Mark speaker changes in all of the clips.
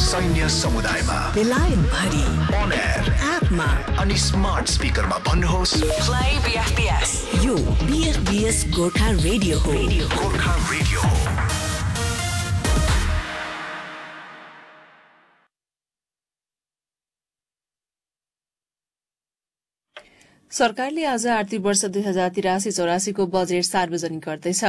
Speaker 1: सैन्य समुदायमा
Speaker 2: बेलायत भरि
Speaker 1: on air
Speaker 2: एपमा
Speaker 1: अनि स्मार्ट स्पिकरमा भन्नुहोस्
Speaker 2: Play BFBS. यो BFBS गोर्खा रेडियो हो.
Speaker 1: गोर्खा रेडियो हो.
Speaker 3: सरकारले आज आर्थिक वर्ष 2083-84 को बजेट सार्वजनिक गर्दैछ।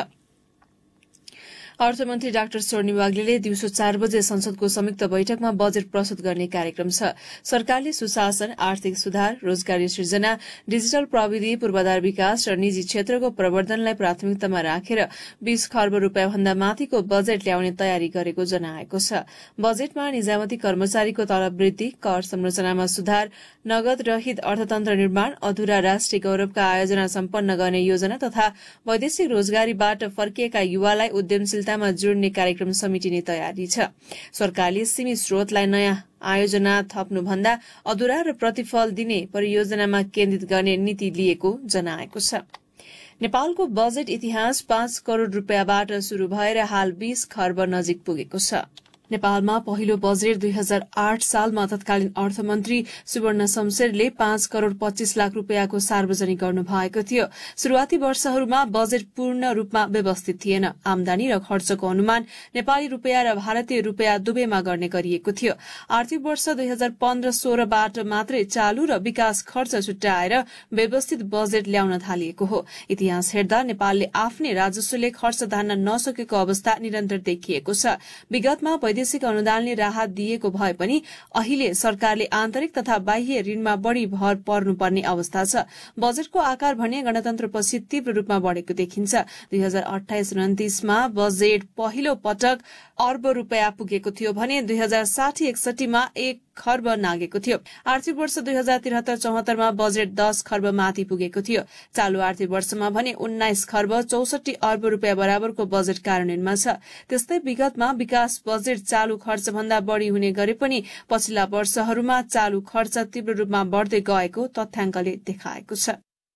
Speaker 3: अर्थमन्त्री डाक्टर स्वर्णिम वाग्लेले दिउँसो 4 बजे संसदको संयुक्त बैठकमा बजेट प्रस्तुत गर्ने कार्यक्रम छ। सरकारले सुशासन, आर्थिक सुधार, रोजगारी सृजना, डिजिटल प्रविधि, पूर्वाधार विकास र निजी क्षेत्रको प्रवर्धनलाई प्राथमिकतामा राखेर 20 खर्ब रूपियाँ भन्दा माथिको बजेट ल्याउने तयारी गरेको जनाएको छ। बजेटमा निजामती कर्मचारीको तलब वृद्धि, कर संरचनामा सुधार, नगद रहित अर्थतन्त्र निर्माण, अधूरा राष्ट्रिय गौरवका आयोजना सम्पन्न गर्ने योजना तथा वैदेशिक रोजगारीबाट फर्किएका युवालाई उद्यमशीलता जोड्ने कार्यक्रम समेटिने तयारी छ। सरकारले सीमित स्रोतलाई नयाँ आयोजना थप्नुभन्दा अधूरा र प्रतिफल दिने परियोजनामा केन्द्रित गर्ने नीति लिएको जनाएको छ। नेपालको बजेट इतिहास 5 करोड़ रूपियाँबाट शुरू भएर हाल 20 खर्ब नजिक पुगेको छ। नेपालमा पहिलो बजेट 2008 सालमा तत्कालीन अर्थमन्त्री सुवर्ण शमशेरले 5 करोड़ 25 लाख रूपियाँको सार्वजनिक गर्नु भएको थियो। शुरूआती वर्षहरूमा बजेट पूर्ण रूपमा व्यवस्थित थिएन। आमदानी र खर्चको अनुमान नेपाली रूपियाँ र भारतीय रूपियाँ दुवैमा गर्ने गरिएको थियो। आर्थिक वर्ष 2015-16 बाट मात्रै चालू र विकास खर्च छुट्याएर व्यवस्थित बजेट ल्याउन थालिएको हो। इतिहास हेर्दा नेपालले आफ्नै राजस्वले खर्च धान्न नसकेको अवस्था निरन्तर देखिएको छ। विगतमा वैदेशिक अनुदानले राहत दिएको भए पनि अहिले सरकारले आन्तरिक तथा बाह्य ऋणमा बढ़ी भर पर्नुपर्ने अवस्था छ। बजेटको आकार भने गणतन्त्रपछि तीव्र रूपमा बढ़ेको देखिन्छ। 2028-29 मा बजेट पहिलो पटक अर्ब रूपियाँ पुगेको थियो भने 2060-61 मा 1 खर्ब नागेको थियो। आर्थिक वर्ष 2073-74 मा बजेट 10 खर्ब माथि पुगेको थियो। चालू आर्थिक वर्षमा भने 19 खर्ब 64 अर्ब रूपियाँ बराबरको बजेट कार्यान्वयनमा छ। त्यस्तै विगतमा विकास बजेट चालू खर्च भन्दा बढ़ी हुने गरे पनि पछिल्ला वर्षहरूमा चालू खर्च तीव्र रूपमा बढ़दै गएको तथ्याङ्कले देखाएको छ।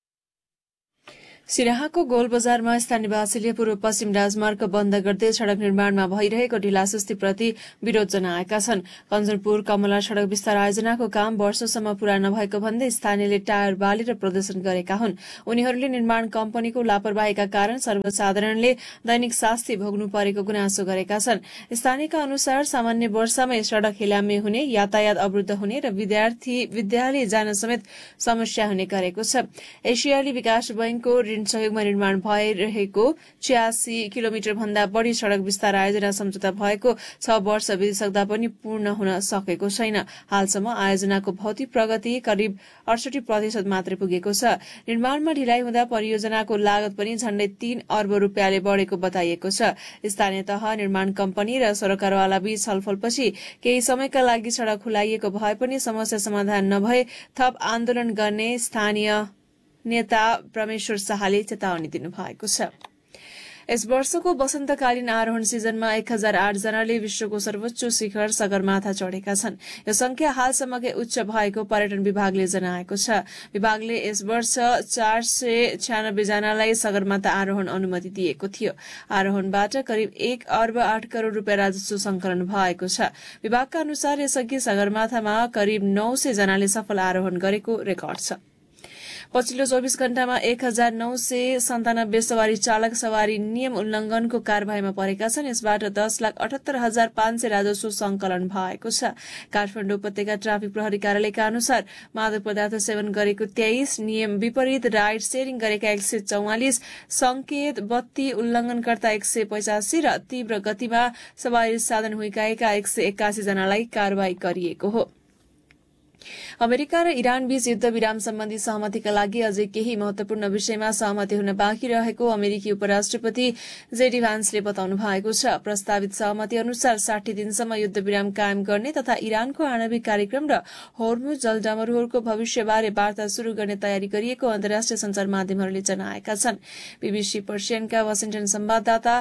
Speaker 3: सिराहाको गोल बजारमा स्थानीयवासीले पूर्व पश्चिम राजमार्ग बन्द गर्दै सड़क निर्माणमा भइरहेको ढिलासुस्तीप्रति विरोध जनाएका छन्। कञ्चनपुर कमला सड़क विस्तार आयोजनाको काम वर्षसम्म पूरा नभएको भन्दै स्थानीयले टायर बालेर प्रदर्शन गरेका हुन्। उनीहरूले निर्माण कम्पनीको लापरवाहीका कारण सर्वसाधारणले दैनिक शास्ति भोग्नु परेको गुनासो गरेका छन्। स्थानीयका अनुसार सामान्य वर्षमै सड़क हिलामे हुने, यातायात अवरुद्ध हुने र विद्यार्थी विद्यालय जान समेत समस्या हुने गरेको छ। एसियाली विकास बैंकको सहयोगमा निर्माण भइरहेको 86 किलोमिटर भन्दा बढ़ी सड़क विस्तार आयोजना सम्झौता भएको 6 वर्ष बितिसक्दा पनि पूर्ण हुन सकेको छैन। हालसम्म आयोजनाको भौतिक प्रगति करिब 68% मात्रै पुगेको छ। निर्माणमा ढिलाइ हुँदा परियोजनाको लागत पनि झण्डै 3 अर्ब रूपियाँले बढ़ेको बताइएको छ। स्थानीय तह, निर्माण कम्पनी र सरकारवाला बीच छलफलपछि केही समयका लागि सड़क खुलाइएको भए पनि समस्या समाधान नभए थप आन्दोलन गर्ने स्थानीय नेता परमेश्वर शाहले चेतावनी दिनुभएको छ। यस वर्षको वसन्तकालीन आरोहण सिजनमा 1008 जनाले विश्वको सर्वोच्च शिखर सगरमाथा चढ़ेका छन्। यो संख्या हालसम्मकै उच्च भएको पर्यटन विभागले जनाएको छ। विभागले यस वर्ष 496 जनालाई सगरमाथा आरोहण अनुमति दिएको थियो। आरोहणबाट करिब 1 अर्ब 8 करोड़ रूपियाँ राजस्व संकलन भएको छ। विभागका अनुसार यसअघि सगरमाथामा करिब 900 जनाले सफल आरोहण गरेको रेकर्ड छ। पछिल्लो 24 घण्टामा 1997 सवारी चालक सवारी नियम उल्लंघनको कार्यवाहीमा परेका छन्। यसबाट 10,78,500 राजस्व संकलन भएको छ। काठमाडौँ उपत्यका ट्राफिक प्रहरी कार्यालयका अनुसार मादक पदार्थ सेवन गरेको 23, नियम विपरीत राइड शेयरिङ गरेका 144, संकेत बत्ती उल्लंघनकर्ता 185 र तीव्र गतिमा सवारी साधन हुइकाएका 181 जनालाई कार्यवाही गरिएको हो। अमेरिका र इरान बीच युद्ध विराम सम्बन्धी सहमतिका लागि अझै केही महत्वपूर्ण विषयमा सहमति हुन बाँकी रहेको अमेरिकी उपराष्ट्रपति जेडी भान्सले बताउनु भएको छ। प्रस्तावित सहमति अनुसार 60 दिनसम्म युद्ध विराम कायम गर्ने तथा इरानको आणविक कार्यक्रम र होर्मुज जलडमरूहरूको भविष्यबारे वार्ता शुरू गर्ने तयारी गरिएको अन्तर्राष्ट्रिय संचार माध्यमहरूले जनाएका छन्। बीबीसी पर्सियनका वाशिंटन संवाददाता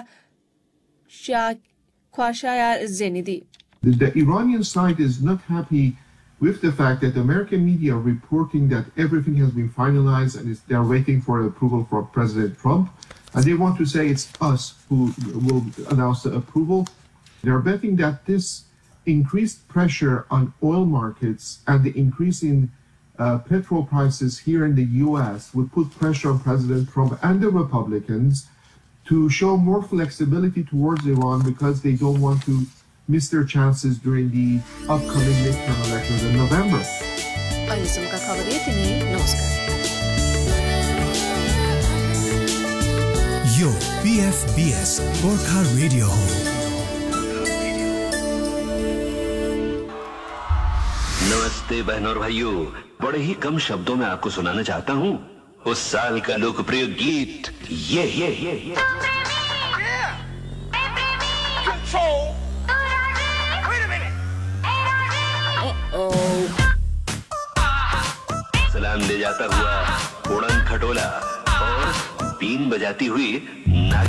Speaker 3: ख्वाशाया जेनिदी
Speaker 4: The Iranian side is not happy with the fact that the American media are reporting that everything has been finalized and they are waiting for approval from President Trump. And they want to say it's us who will announce the approval. They are betting that this increased pressure on oil markets and the increase in petrol prices here in the U.S. would put pressure on President Trump and the Republicans to show more flexibility towards Iran because they don't want to miss their chances during the upcoming midterm elections in November.
Speaker 3: अहिलेसम्मका खबर यति नै। नमस्कार।
Speaker 1: यो PFBS Gorkha radio हो।
Speaker 5: नमस्ते बहनों और भाइयों, बड़े ही कम शब्दों में आपको सुनाना चाहता हूँ उस साल का लोकप्रिय गीत ये। सलाम ले जाता हुआ उड़न खटोला और बीन बजाती हुई